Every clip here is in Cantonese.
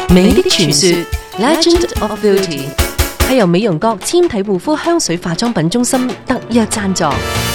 美的傳說 Legend of Beauty 係由美容閣纖體護膚香水化妝品中心特約贊助。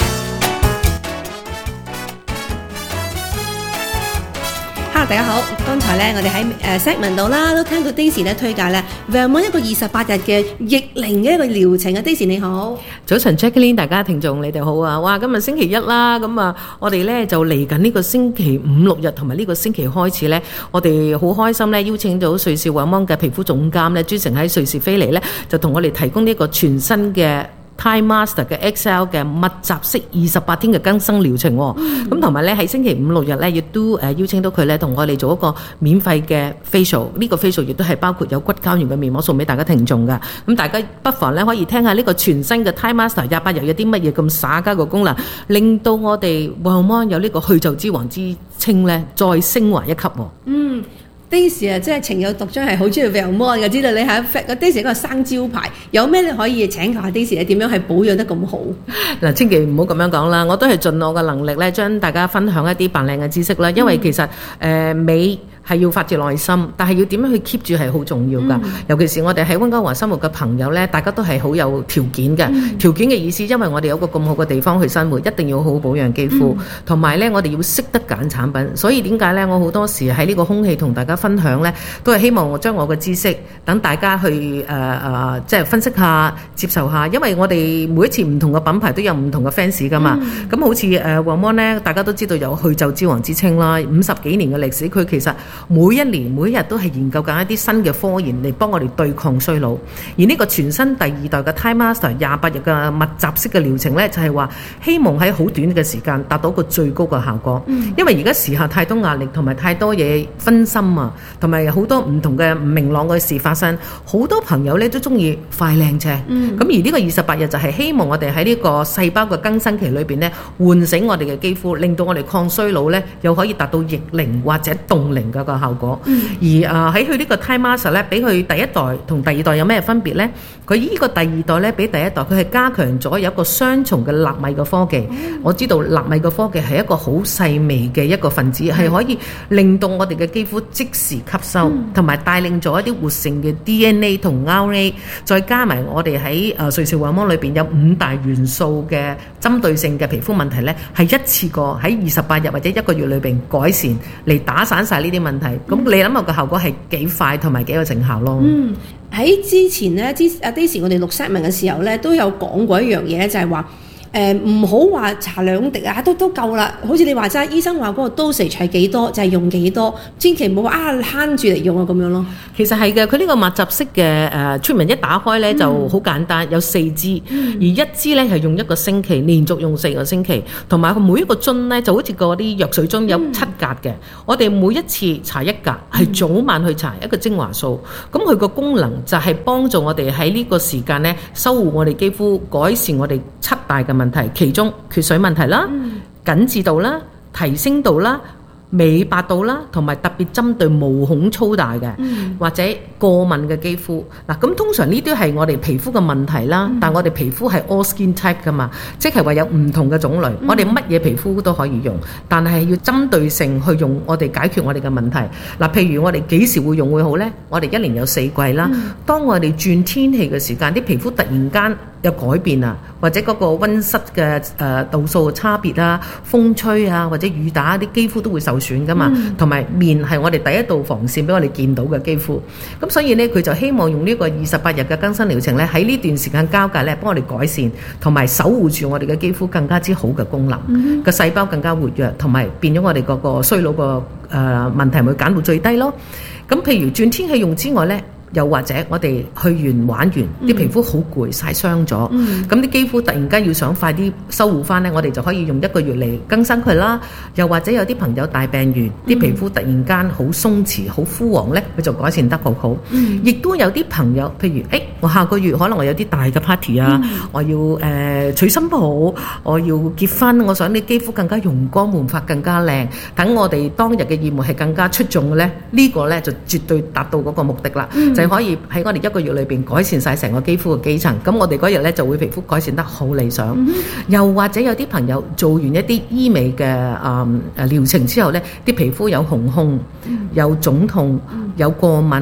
Hello， 大家好。剛才咧，我哋喺segment 度啦，都聽到 Daisy 咧推介咧 Velmont 一個28日嘅逆齡嘅一個療程啊。Daisy 你好， 早晨 Jacqueline， 大家聽眾你哋好啊！哇，今日星期一啦，咁啊，我哋咧就嚟緊呢個星期5、6日同埋呢個星期開始咧，我哋好開心咧，邀請到瑞士 Velmont 嘅皮膚總監咧，專程喺瑞士飛嚟咧，就同我哋提供呢個全新嘅Time Master 嘅 XL 嘅密集式28天嘅更新療程喎，咁同埋咧喺星期5、6日咧，亦都邀請到佢咧同我哋做一個免費嘅 facial， 呢個 facial 亦都係包括有骨膠原嘅面膜送俾大家聽眾㗎。咁大家不妨咧可以聽下呢個全新嘅 Time Master 28日有啲乜嘢咁耍家嘅功能，令到我哋 Velmont 有呢個去皺之王之稱咧，再升華一級喎。 Daisy 啊，即係情有獨鍾，係好中意 Velmont 嘅，知道你係 Daisy 嗰個生招牌，有咩你可以請教下 Daisy 咧？點樣係保養得咁好？ 嗱，千祈唔好咁樣講啦，我都係盡我嘅能力咧，將大家分享一啲扮靚嘅知識啦。因為其實美係要發自內心，但係要點樣去 keep 住係好重要㗎。尤其是我哋喺溫哥華生活嘅朋友咧，大家都係好有條件嘅。條件嘅意思，因為我哋有個咁好嘅地方去生活，一定要好好保養肌膚，同埋咧我哋要識得揀產品。所以點解咧？我好多時喺呢個空氣同大家分享咧，都係希望我將我嘅知識等大家去即係分析下、接受下。因為我哋每一次唔同嘅品牌都有唔同嘅 fans 㗎嘛。咁好似Velmont 咧，大家都知道有去皺之王之稱啦，50幾年嘅歷史，佢其實每一年每一日都係研究緊一啲新嘅科研嚟幫我哋對抗衰老。而呢個全新第2代嘅 Time Master 28日嘅密集式嘅療程呢，就係話希望喺好短嘅時間達到一個最高嘅效果。因為而家時下太多壓力同埋太多嘢分心啊，同埋好多唔同嘅唔明朗嘅事發生，好多朋友呢都中意快靚啫。咁而呢個28日就係希望我哋喺呢個細胞嘅更新期裏邊呢，喚醒我哋嘅肌膚，令到我哋抗衰老呢，又可以達到逆齡或者凍齡嘅個效果。而喺佢呢個 Time Master 咧，比佢第一代同第2代有咩分別呢？佢呢個第2代咧，比第一代佢係加強咗有一個雙重嘅納米嘅科技。我知道納米嘅科技係一個好細微嘅一個分子，係可以令到我哋嘅肌膚即時吸收，同埋帶領咗一啲活性嘅 DNA 同 RNA， 再加埋我哋喺瑞士 Velmont 裏邊有5大元素嘅針對性嘅皮膚問題咧，係一次過喺28日或者1個月裏邊改善，嚟打散晒呢啲問題。咁你諗下個效果係幾快同埋幾有成效咯？ 喺之前咧，Daisy 我哋錄 segment 嘅時候咧，都有講過一樣嘢，就係話唔好話搽2滴啊，都夠啦。好似你話齋，醫生話嗰個 dosage 係幾多，就係用幾多，千祈唔好話慳住嚟用啊咁樣咯。 其實係嘅，佢呢個密集式嘅treatment一打開咧就好簡單，有4支，而1支咧係用1個星期，連續用4個星期，同埋佢每一個樽咧就好似嗰啲藥水樽有7格嘅。我哋每一次搽1格，係早晚去搽一個精華素。咁佢個功能就係幫助我哋喺呢個時間咧修護我哋肌膚，改善我哋7大嘅問題，其中缺水問題啦、緊緻度啦、提升度啦、美白度啦，同埋特別針對毛孔粗大嘅、或者過敏嘅肌膚。嗱，咁通常呢啲係我哋皮膚嘅問題啦，但我哋皮膚係 all skin type 噶嘛，即係話有唔同嘅種類，我哋乜嘢皮膚都可以用，但係要針對性去用，我哋解決我哋嘅問題。嗱，譬如我哋幾時會用會好呢？我哋1年有4季啦。當我哋轉天氣嘅時間，啲皮膚突然間有改變啊，或者嗰個溫室嘅度數差別啊、風吹啊或者雨打，啲肌膚都會受損噶嘛。同埋面係我哋第一道防線俾我哋見到嘅肌膚。咁所以呢，佢就希望用呢個28日嘅更新療程咧，喺呢段時間交界咧，幫我哋改善同埋守護住我哋嘅肌膚更加之好嘅功能，個細胞更加活躍，同埋變咗我哋嗰個衰老個問題會減到最低咯。咁譬如轉天氣用之外咧，又或者我哋去完玩完，啲皮膚好攰曬傷咗，咁啲肌膚突然間要想快啲修護翻呢，我哋就可以用1個月嚟更新佢啦。又或者有啲朋友大病完，啲皮膚突然間好鬆弛、好枯黃呢，佢就改善得好好。亦都有啲朋友，譬如我下個月可能我有啲大嘅 party 啊，我要娶新抱，我要結婚，我想啲肌膚更加容光煥發、更加靚，等我哋當日嘅業務係更加出眾嘅呢，呢個呢就絕對達到嗰個目的啦。可以喺我哋1個月裏邊改善晒成個肌膚嘅基層，咁我哋嗰日咧就會皮膚改善得好理想。又或者有啲朋友做完一啲醫美嘅療程之後咧，啲皮膚有紅控、有腫痛、有過敏，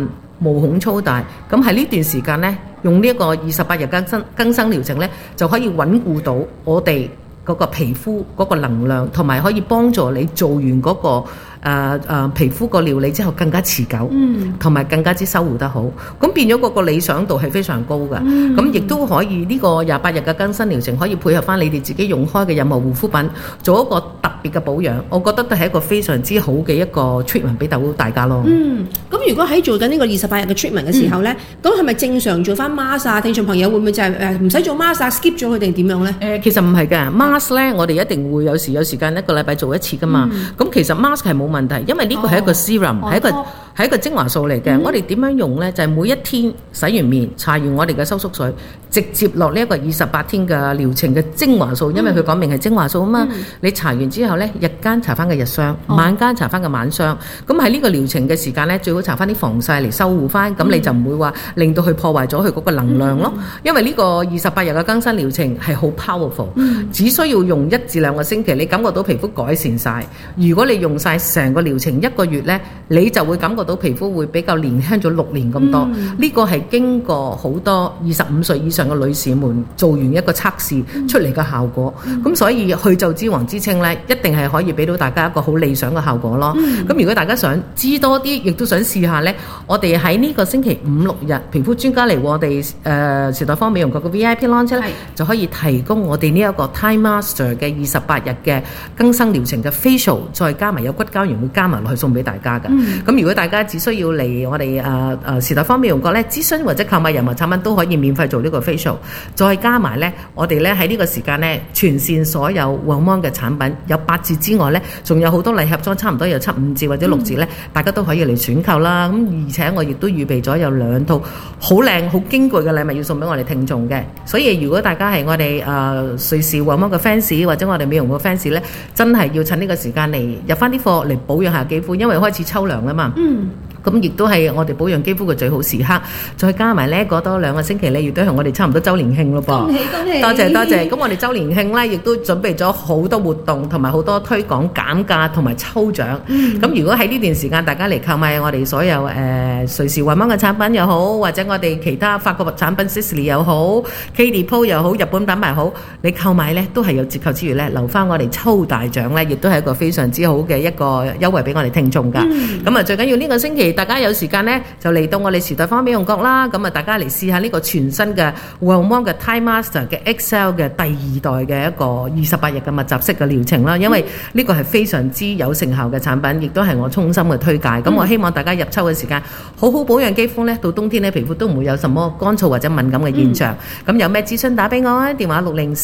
毛孔粗大。咁喺呢段時間呢，用呢一個28日更生療程呢，就可以穩固到我哋嗰個皮膚嗰個能量，同埋可以幫助你做完嗰個皮膚個料理之後更加持久，同埋更加之修護得好。咁變咗嗰個理想度係非常高嘅。咁亦都可以呢個28日嘅更新療程可以配合翻你哋自己用開嘅任何護膚品，做一個特別嘅保養。我覺得都係一個非常之好嘅一個 treatment 俾到大家咯。 咁如果喺做緊呢個28日嘅 treatment 嘅時候咧，咁係咪正常做翻 mask 啊？聽眾朋友會唔會就係唔使做 mask 啊 skip 咗佢定點樣咧？ 其實唔係嘅 mask 咧，我哋一定會有時間一個禮拜做一次噶嘛。咁其實 mask 係冇問題，因為呢個係一個 serum，係一個精華素嚟嘅。我哋點樣用呢？就係每一天洗完面，搽完我哋嘅收縮水，直接落呢一個28天嘅療程嘅精華素，因為佢講明係精華素啊嘛。你搽完之後呢，日間搽翻個日霜，晚間搽翻個晚霜。咁喺呢個療程嘅時間呢，最好搽翻啲防曬嚟修護翻，咁你就唔會話令到佢破壞咗佢嗰個能量咯。因為呢個28日嘅更新療程係好 powerful，只需要用1至2個星期，你感覺到皮膚改善晒。如果你用晒成個療程1個月呢，你就會感覺到皮膚會比較年輕咗6年咁多。呢個係經過好多25歲以上嘅女士們做完一個測試出嚟嘅效果。咁所以去皺之王之稱呢，一定係可以俾到大家一個好理想嘅效果咯。咁如果大家想知多啲，亦都想試下呢，我哋喺呢個星期5、6日，皮膚專家嚟我哋時代芳美容局嘅 VIP launch 呢，就可以提供我哋呢一個 Time Master 嘅28日嘅更生療程嘅 facial， 再加埋有骨膠原會加埋落去送俾大家嘅。咁如果大家只需要嚟我哋時代芳美容局咧諮詢或者購買任何產品都可以免費做呢個 facial， 再加埋咧我哋咧喺呢個時間咧全線所有 Wellmont 嘅產品有8折之外咧，仲有好多禮盒裝，差唔多有7、5折或者6折咧，大家都可以嚟選購啦。咁而且我亦都預備咗有2套好靚好矜貴嘅禮物要送俾我哋聽眾嘅，所以如果大家係我哋瑞士 Wellmont 嘅 fans 或者我哋美容嘅 fans 咧，真係要趁呢個時間嚟入翻啲貨嚟保養下肌膚，因為開始秋涼啦嘛。咁亦都係我哋保養肌膚嘅最好時刻，再加埋呢過多2個星期呢，亦都係我哋差唔多週年慶咯噃。 恭喜恭喜！ 多謝多謝。咁我哋週年慶呢，亦都準備咗好多活動，同埋好多推廣減價同埋抽獎。咁如果喺呢段時間大家嚟購買我哋所有瑞士惠芒嘅產品又好，或者我哋其他法國產品 Sisley 又好 K Depot 又好，日本品牌好，你購買呢都係有折扣之餘呢，留翻我哋抽大獎呢，亦都係一個非常之好嘅一個優惠俾我哋聽眾㗎。咁最緊要呢個星期大家有時間呢，就嚟到我哋時代芳美容局啦。咁大家嚟試下呢個全新嘅 Wellmont 嘅 Time Master 嘅 XL 嘅第2代嘅一個28日嘅密集式嘅療程啦。因為呢個係非常之有成效嘅產品，亦都係我衷心嘅推介。咁我希望大家入秋嘅時間好好保養肌膚呢，到冬天呢，皮膚都唔會有什麼乾燥或者敏感嘅現象。咁有咩諮詢打俾我啊，電話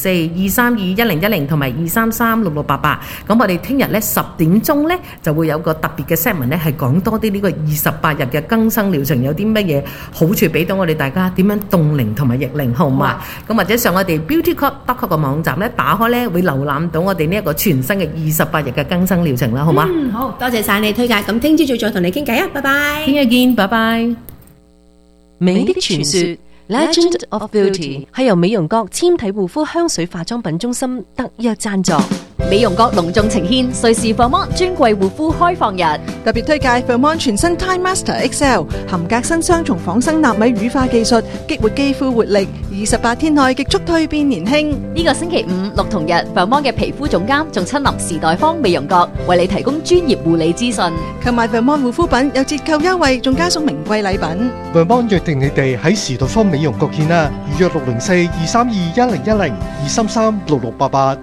604-232-1010同埋233-6688。咁我哋聽日呢10點鐘呢，就會有個特別嘅 segment 呢，係講多啲呢個28日嘅更生療程有啲乜嘢好處俾到我哋大家，點樣凍齡同埋逆齡好嘛？咁或者上我哋 beautycode.com 嘅網站咧，打開咧會瀏覽到我哋呢一個全新嘅28日嘅更生療程啦，好嘛？ 好多謝晒你推介，咁聽朝再同你傾偈啊，拜拜。 聽日見，拜拜。 美的傳說 Legend of Beauty 係由美容閣纖體護膚香水化妝品中心特約贊助。 美容閣隆重呈獻瑞士 Wellmont 尊貴護膚開放日， 特別推介 Wellmont 全新 Time Master XL， 含鎘新雙重仿生納米乳化技術，激活肌膚活力，28天內極速蛻變年輕。 呢個星期5、6同日 ，Wellmont 嘅皮膚總監仲親臨時代芳美容閣，為你提供專業護理資訊。 購買 Wellmont 護膚品有折扣優惠，仲加送名貴禮品。 Wellmont 約定你哋喺時代芳美容閣見啦，預約604-232-1010、233-6688。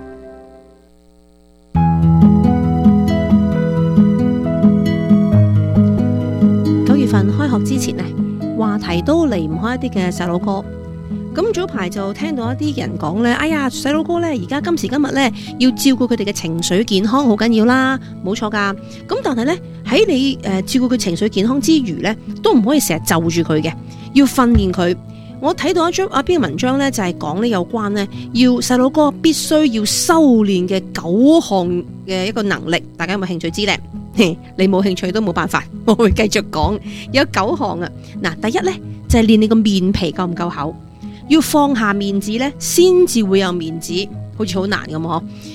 開學之前呢，話題都離唔開一啲嘅細佬哥。咁早排就聽到一啲人講呢，哎呀，細佬哥呢，而家今時今日呢，要照顧佢哋嘅情緒健康好緊要啦，冇錯噶。咁但係呢，喺你照顧佢情緒健康之餘呢，都唔可以成日就住佢嘅，要訓練佢。我睇到一篇文章呢，就係講呢有關呢，要細佬哥必須要修煉嘅9項嘅一個能力，大家有冇興趣知呢？你冇興趣都冇辦法，我會繼續講，有9項啊。嗱，第一呢，就係練你個面皮夠唔夠厚，要放下面子呢，先至會有面子，好似好難咁嗬。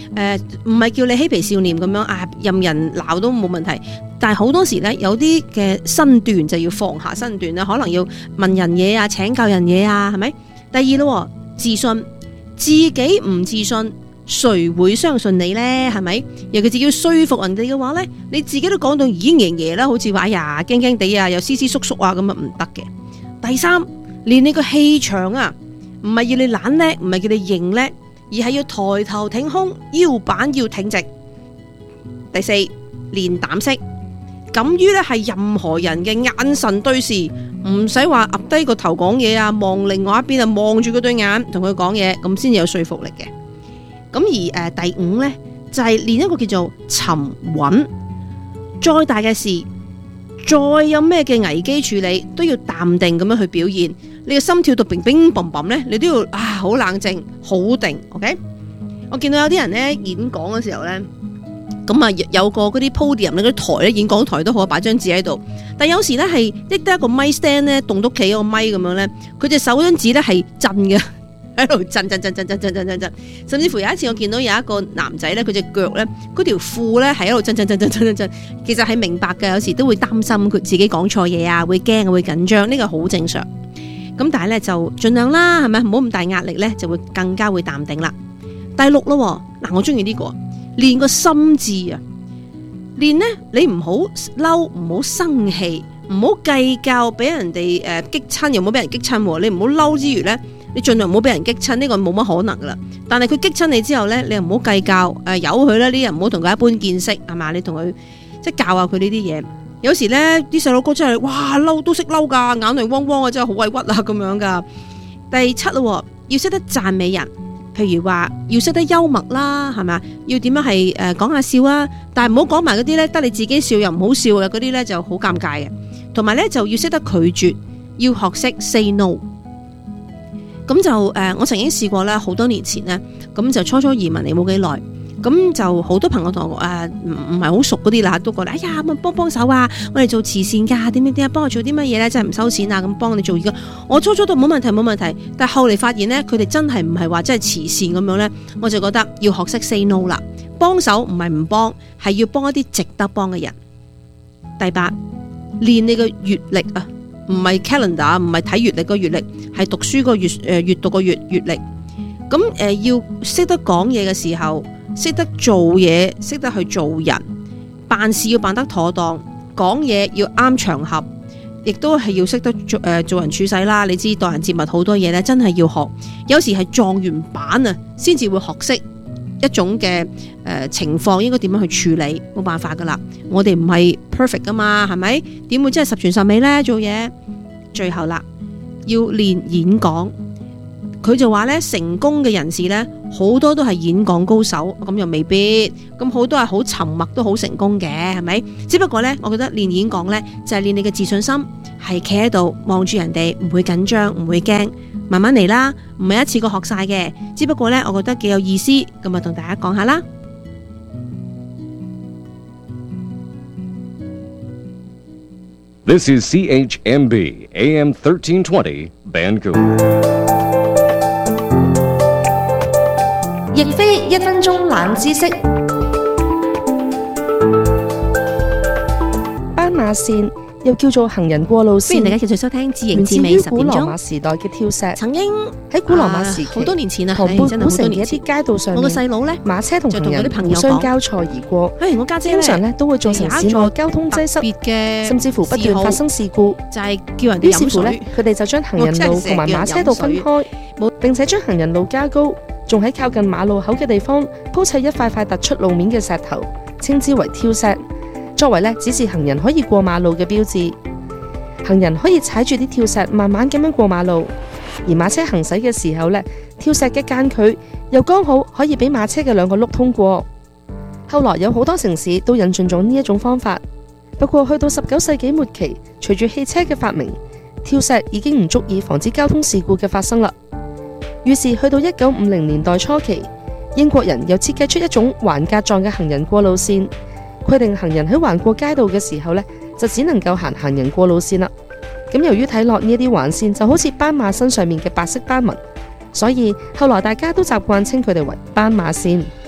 唔係叫你嬉皮笑臉咁樣啊，任人鬧都冇問題。但係好多時咧，有啲嘅身段就要放下身段啦，可能要問人嘢啊，請教人嘢啊，係咪？第二咯，自信，自己唔自信，誰會相信你呢？係咪？尤其是要說服人哋嘅話呢，你自己都講到已經爺爺啦，好似話哎呀驚驚地啊，又斯斯縮縮啊，咁啊唔得嘅。第三，練你個氣場啊，唔係要你懶叻，唔係叫你型叻，而係要抬頭挺胸，腰板要挺直。第四，練膽識，敢於咧係任何人嘅眼神對視，唔使話岌低個頭講嘢啊，望另外一邊啊，望住佢對眼同佢講嘢，咁先有說服力嘅。咁而第五呢，就係練一個叫做沉穩，再大嘅事，再有咩嘅危機處理，都要淡定咁樣去表現。你嘅心跳到乒乒乓乓呢，你都要好冷靜，好定。OK， 我見到有啲人呢演講嘅時候呢，咁啊有個嗰啲 podium 嗰啲台咧，演講台都好，擺張紙喺度。但有時呢係益得一個咪 stand 呢，棟篤企一個咪咁樣呢，佢隻手張紙呢係震嘅。喺度震，甚至乎有一次我見到有一個男仔咧，佢隻腳咧，嗰條褲咧係喺度震，其實係明白嘅，有時都會擔心佢自己講錯嘢啊，會驚會緊張，呢個好正常。咁但係咧就盡量啦，係咪？唔好咁大壓力咧，就會更加會淡定啦。第六咯，嗱，我中意呢個練個心智啊，練呢，你唔好嬲，唔好生氣，唔好計較俾人哋激親，又唔好俾人激親。你唔好嬲之餘咧，你盡量唔好俾人激親，呢個冇乜可能噶啦。但係佢激親你之後呢，你又唔好計較，由佢啦，呢人唔好同佢一般見識，係嘛？你同佢即係教下佢呢啲嘢。有時呢啲細路哥真係哇嬲都識嬲噶，眼淚汪汪啊，真係好委屈啊咁樣噶。第七咯，要識得讚美人，譬如話要識得幽默啦，係咪？要點樣係講下笑啊，但係唔好講埋嗰啲呢，得你自己笑又唔好笑嘅嗰啲呢，就好尷尬嘅。同埋呢，就要識得拒絕，要學識 say no。咁就我曾經試過咧，好多年前呢，咁就初移民嚟冇幾耐，咁就好多朋友同我唔係好熟嗰啲啦，都過嚟，哎呀，咁幫手啊，我哋做慈善噶，點啊，幫我做啲乜嘢咧，真係唔收錢啊，咁幫你做而家，我初都冇問題，但係後嚟發現呢，佢哋真係唔係話真係慈善咁樣呢，我就覺得要學識 say no 啦，幫手唔係唔幫，係要幫一啲值得幫嘅人。第八，練你嘅閱歷啊。唔係 calendar， 唔係睇閱歷個閱歷，係讀書個閱讀個閱歷。咁要識得講嘢嘅時候，識得做嘢，識得去做人，辦事要辦得妥當，講嘢要啱場合，亦都係要識得做人處世啦。你知待人接物好多嘢咧，真係要學。有時係狀元版啊，先至會學識一種嘅情況應該點樣去處理，冇辦法噶啦。我哋唔係 perfect 噶嘛，係咪？點會真係十全十美呢？做嘢最後啦，要練演講。佢就話咧，成功嘅人士咧，好多都係演講高手，咁又未必。咁好多係好沉默都好成功嘅，係咪？只不過咧，我覺得練演講咧，就係練你嘅自信心，係企喺度望住人哋，唔會緊張，唔會驚。慢慢嚟啦，唔係一次過學晒嘅，只不過呢，我覺得幾有意思，咁啊同大家講下啦。 This is CHMB AM 1320 Vancouver。 亦非一分鐘冷知識。 斑馬線又叫做行人過路線， 歡迎大家繼續收聽自營自美10點鐘。 古羅馬時代嘅跳石， 曾經喺古羅馬時期好多年前啊， 龐貝古城嘅一啲街道上面， 我個細佬咧， 馬車同行人互相交錯而過。 我家姐經常咧都會造成市內交通擠塞，甚至乎不斷發生事故。 就係叫人哋飲水。於是乎咧， 佢哋就將行人路同埋馬車道分開，並且將行人路加高，仲喺靠近馬路口嘅地方鋪砌一塊塊突出路面嘅石頭，稱之為挑石，作為咧指示行人可以過馬路嘅標誌。行人可以踩住啲跳石慢慢咁樣過馬路，而馬車行駛嘅時候呢，跳石嘅間距又剛好可以俾馬車嘅兩個轆通過。後來有好多城市都引進咗呢一種方法，不過去到19世紀末期，隨住汽車嘅發明，跳石已經唔足以防止交通事故嘅發生啦。於是去到1950年代初期，英國人又設計出一種橫格狀嘅行人過路線，規定行人喺橫過街道嘅時候呢，就只能夠行行人過路線啦。咁由於睇落呢啲橫線就好似斑馬身上面嘅白色斑紋，所以後來大家都習慣稱佢哋為斑馬線。